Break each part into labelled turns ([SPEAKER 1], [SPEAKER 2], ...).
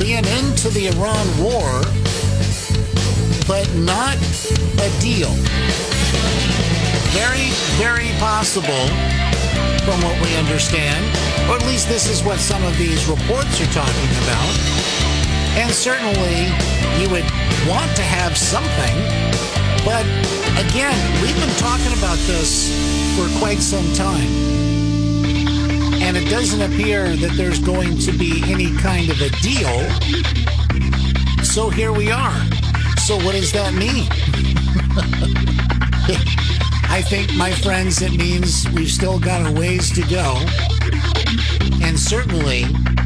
[SPEAKER 1] be an end to the Iran war, but not a deal. Very, very possible, from what we understand, or at least this is what some of these reports are talking about. And certainly, you would want to have something. But again, we've been talking about this for quite some time. And it doesn't appear that there's going to be any kind of a deal. So here we are. So what does that mean? I think, my friends, it means we've still got a ways to go. And certainly,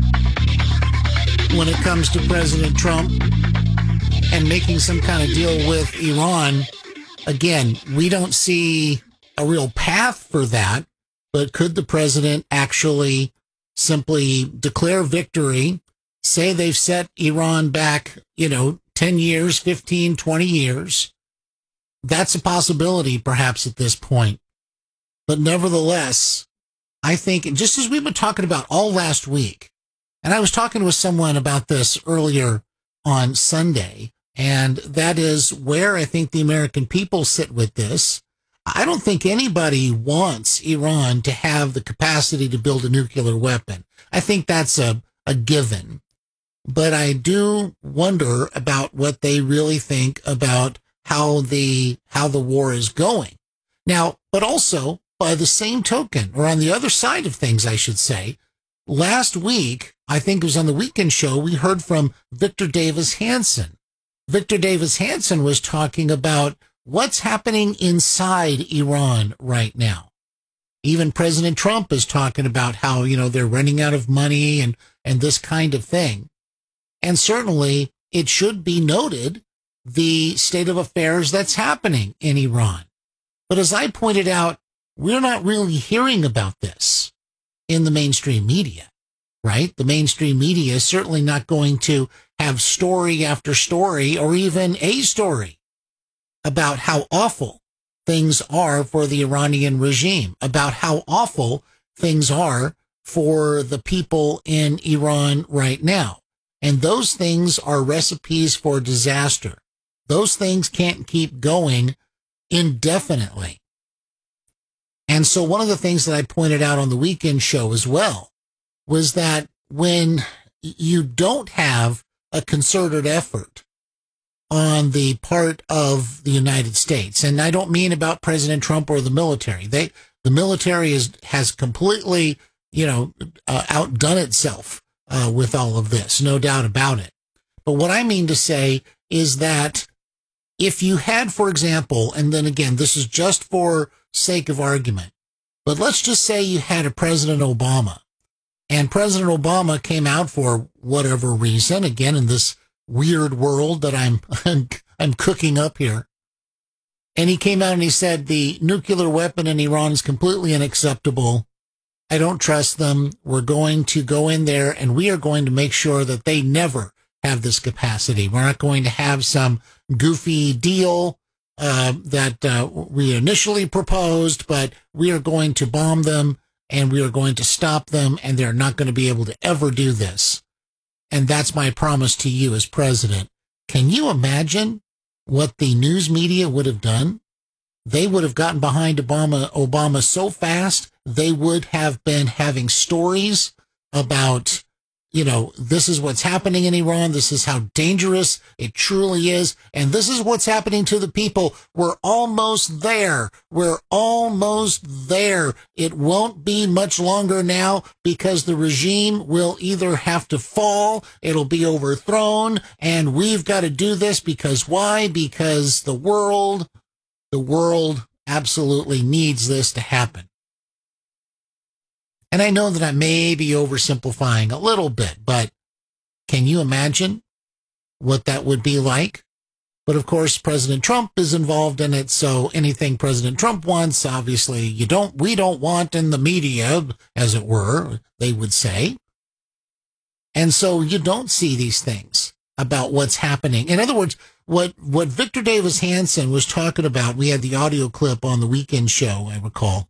[SPEAKER 1] when it comes to President Trump and making some kind of deal with Iran, again, we don't see a real path for that. But could the president actually simply declare victory, say they've set Iran back, 10 years, 15, 20 years? That's a possibility, perhaps, at this point. But nevertheless, I think, just as we've been talking about all last week, and I was talking with someone about this earlier on Sunday, and that is where I think the American people sit with this. I don't think anybody wants Iran to have the capacity to build a nuclear weapon. I think that's a given. But I do wonder about what they really think about how the war is going. Now, but also, by the same token, or on the other side of things, I should say, last week, I think it was on the Weekend Show, we heard from Victor Davis Hanson. Victor Davis Hanson was talking about what's happening inside Iran right now. Even President Trump is talking about how, they're running out of money and this kind of thing. And certainly, it should be noted the state of affairs that's happening in Iran. But as I pointed out, we're not really hearing about this in the mainstream media, right? The mainstream media is certainly not going to have story after story or even a story about how awful things are for the Iranian regime, about how awful things are for the people in Iran right now. And those things are recipes for disaster. Those things can't keep going indefinitely. And so one of the things that I pointed out on the Weekend Show as well was that when you don't have a concerted effort on the part of the United States, and I don't mean about President Trump or the military. The military has completely, outdone itself with all of this, no doubt about it. But what I mean to say is that if you had, for example, and then again, this is just for sake of argument, but let's just say you had a President Obama, and President Obama came out for whatever reason, again, in this weird world that I'm cooking up here, and he came out and he said the nuclear weapon in Iran is completely unacceptable. I don't trust them. We're going to go in there and we are going to make sure that they never have this capacity. We're not going to have some goofy deal that we initially proposed, but we are going to bomb them and we are going to stop them, and they're not going to be able to ever do this. And that's my promise to you as president. Can you imagine what the news media would have done? They would have gotten behind Obama so fast, they would have been having stories about, this is what's happening in Iran. This is how dangerous it truly is. And this is what's happening to the people. We're almost there. We're almost there. It won't be much longer now because the regime will either have to fall, it'll be overthrown, and we've got to do this because why? Because the world absolutely needs this to happen. And I know that I may be oversimplifying a little bit, but can you imagine what that would be like? But of course, President Trump is involved in it, so anything President Trump wants, obviously, we don't want in the media, as it were, they would say. And so you don't see these things about what's happening. In other words, what Victor Davis Hanson was talking about, we had the audio clip on the Weekend Show, I recall.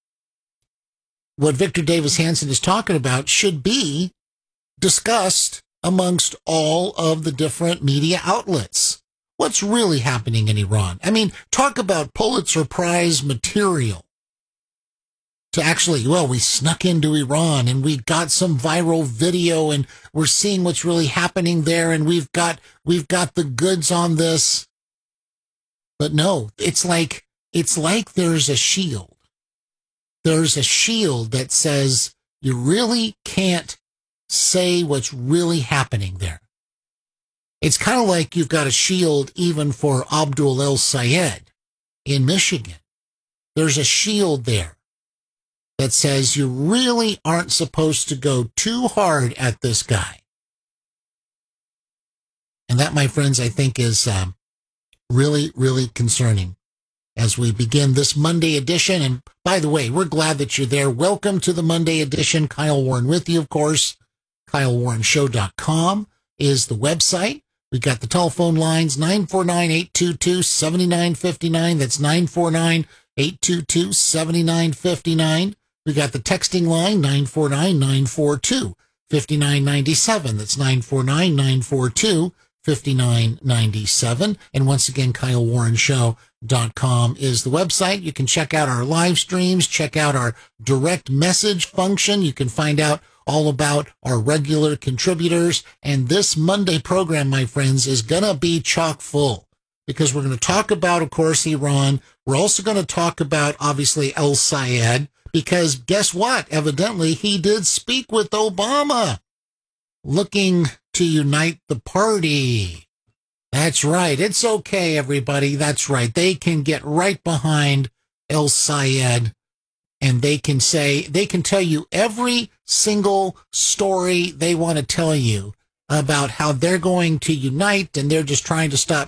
[SPEAKER 1] What Victor Davis Hanson is talking about should be discussed amongst all of the different media outlets. What's really happening in Iran? I mean, talk about Pulitzer Prize material. To actually, well, we snuck into Iran and we got some viral video and we're seeing what's really happening there and we've got the goods on this. But no, it's like there's a shield. There's a shield that says you really can't say what's really happening there. It's kind of like you've got a shield even for Abdul El-Sayed in Michigan. There's a shield there that says you really aren't supposed to go too hard at this guy. And that, my friends, I think is really, really concerning as we begin this Monday edition. And by the way, we're glad that you're there. Welcome to the Monday edition. Kyle Warren with you, of course. KyleWarrenShow.com is the website. We've got the telephone lines, 949-822-7959. That's 949-822-7959. We got the texting line, 949-942-5997. That's 949-942-5997. And once again, KyleWarrenShow.com is the website. You can check out our live streams, check out our direct message function. You can find out all about our regular contributors. And this Monday program, my friends, is going to be chock full because we're going to talk about, of course, Iran. We're also going to talk about, obviously, El-Sayed. Because guess what? Evidently, he did speak with Obama, looking to unite the party. That's right. It's okay, everybody. That's right. They can get right behind El-Sayed, and they can tell you every single story they want to tell you about how they're going to unite, and they're just trying to stop